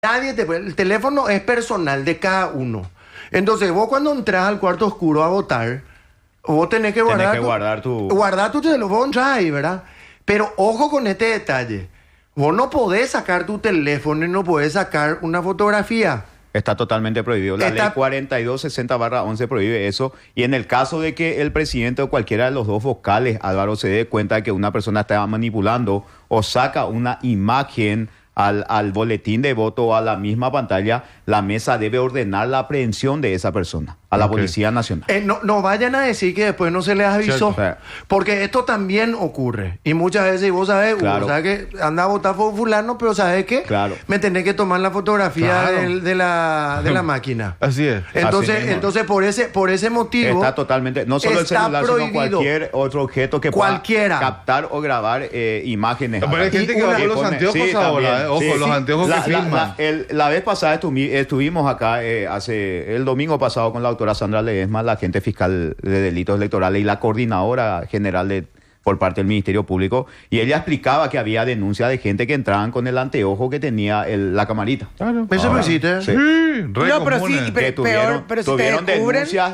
Nadie te puede, el teléfono es personal de cada uno. Entonces, vos cuando entras al cuarto oscuro a votar, vos tenés que guardar guardar tu teléfono, vos entras ahí, ¿verdad? Pero ojo con este detalle. Vos no podés sacar tu teléfono y no podés sacar una fotografía. Está totalmente prohibido. La ley 4260/11 prohíbe eso. Y en el caso de que el presidente o cualquiera de los dos vocales, Álvaro, se dé cuenta de que una persona está manipulando o saca una imagen al boletín de voto o a la misma pantalla, la mesa debe ordenar la aprehensión de esa persona a la Policía Nacional. No vayan a decir que después no se les avisó, porque esto también ocurre. Y muchas veces, y vos sabés, claro, sabes que anda a votar por fulano, pero ¿sabes qué? Claro. Me tenés que tomar la fotografía de la máquina. Así es. Entonces por ese motivo... Está totalmente... No solo el celular, sino cualquier otro objeto que pueda captar o grabar imágenes. Pero hay gente que va con los anteojos ahora, ojo, los anteojos que filman. La vez pasada estuvimos acá, el domingo pasado, con la doctora Sandra Ledesma, la agente fiscal de delitos electorales y la coordinadora general por parte del Ministerio Público, y ella explicaba que había denuncias de gente que entraban con el anteojo que tenía la camarita. Claro. Eso no existe. Sí, no, pero sí, tuvieron si te denuncias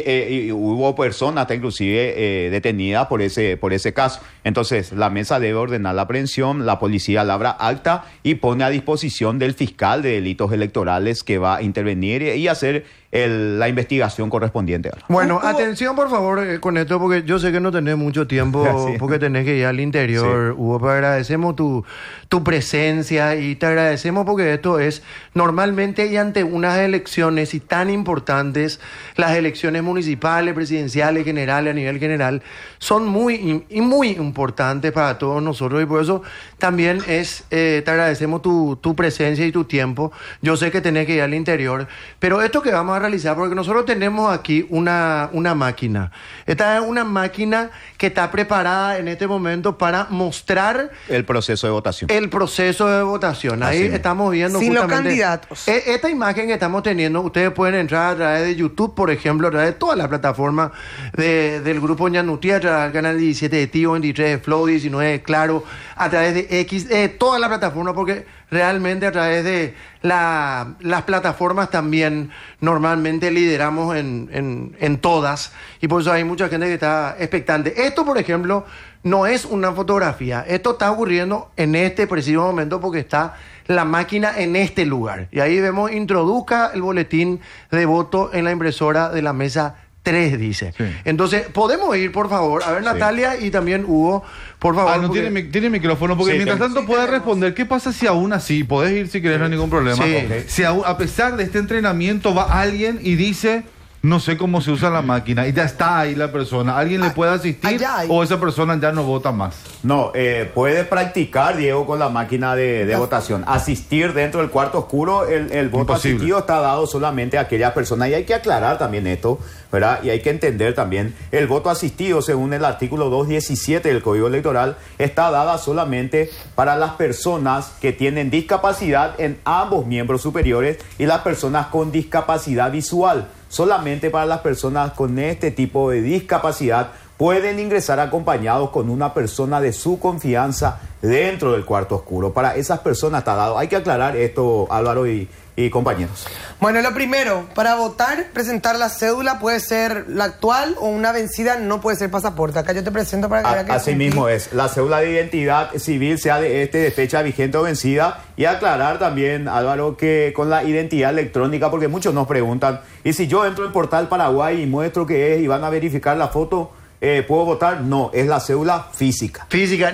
y hubo personas hasta inclusive detenidas por ese caso. Entonces, la mesa debe ordenar la aprehensión, la policía labra acta y pone a disposición del fiscal de delitos electorales que va a intervenir y hacer la investigación correspondiente. Bueno, atención por favor con esto, porque yo sé que no tenés mucho tiempo, sí, porque tenés que ir al interior, sí. Hugo, pero agradecemos tu presencia y te agradecemos porque esto es normalmente, y ante unas elecciones y tan importantes, las elecciones municipales, presidenciales, generales, a nivel general, son muy importantes para todos nosotros, y por eso también te agradecemos tu presencia y tu tiempo. Yo sé que tenés que ir al interior, pero esto que vamos a realizar, porque nosotros tenemos aquí una máquina. Esta es una máquina que está preparada en este momento para mostrar el proceso de votación. Ahí estamos viendo sin justamente los candidatos. Esta imagen que estamos teniendo, ustedes pueden entrar a través de YouTube, por ejemplo, a través de todas las plataformas del Grupo Ñanutí, a través del canal 17 de Tigo, 23 de Flow, 19 de Claro, a través de X, todas las plataformas, porque realmente a través de las plataformas también normalmente lideramos en todas, y por eso hay mucha gente que está expectante. Esto, por ejemplo, no es una fotografía, esto está ocurriendo en este preciso momento porque está la máquina en este lugar, y ahí vemos: introduzca el boletín de voto en la impresora de la mesa 3, dice. Sí. Entonces, ¿podemos ir, por favor? A ver, Natalia, y también Hugo, por favor. No tiene micrófono, porque mientras tanto puede responder. ¿Qué pasa si aún así, podés ir si querés, no hay ningún problema? Sí. Si a pesar de este entrenamiento va alguien y dice: no sé cómo se usa la máquina, y ya está ahí la persona, ¿alguien le puede asistir o esa persona ya no vota más? No, puede practicar, Diego, con la máquina de votación. Asistir dentro del cuarto oscuro, el voto asistido está dado solamente a aquellas personas, y hay que aclarar también esto, ¿verdad? Y hay que entender también, el voto asistido, según el artículo 217 del Código Electoral, está dada solamente para las personas que tienen discapacidad en ambos miembros superiores y las personas con discapacidad visual. Solamente para las personas con este tipo de discapacidad pueden ingresar acompañados con una persona de su confianza dentro del cuarto oscuro. Para esas personas está dado. Hay que aclarar esto, Álvaro y compañeros. Bueno, lo primero, para votar, presentar la cédula, puede ser la actual o una vencida, no puede ser pasaporte. Acá yo te presento para que veas que así mismo es. La cédula de identidad civil, sea de fecha vigente o vencida. Y aclarar también, Álvaro, que con la identidad electrónica, porque muchos nos preguntan, y si yo entro en Portal Paraguay y muestro que es y van a verificar la foto, ¿puedo votar? No, es la cédula física.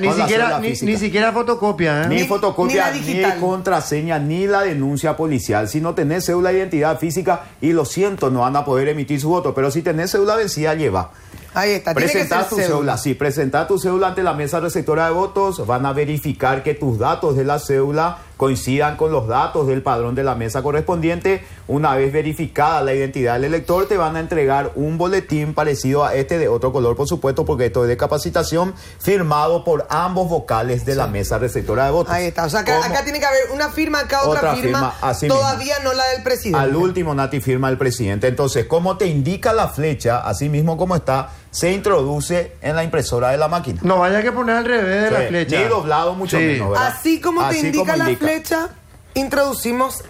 Ni siquiera fotocopia, ¿eh? Ni fotocopia, ni contraseña, ni la denuncia policial. Si no tenés cédula de identidad física, y lo siento, no van a poder emitir su voto, pero si tenés cédula vencida, lleva. Ahí está. Presentá tu cédula. Sí, presentá tu cédula ante la mesa receptora de votos. Van a verificar que tus datos de la cédula coincidan con los datos del padrón de la mesa correspondiente. Una vez verificada la identidad del elector, te van a entregar un boletín parecido a este, de otro color, por supuesto, porque esto es de capacitación, firmado por ambos vocales de la mesa receptora de votos. Ahí está. O sea, acá tiene que haber una firma, acá otra firma. Todavía mismo. No la del presidente. Al último, Nati, firma el presidente. Entonces, como te indica la flecha, así mismo como está, se introduce en la impresora de la máquina. No vaya que poner al revés de la flecha. Ni doblado, mucho menos, ¿verdad? Así como te indica la flecha, introducimos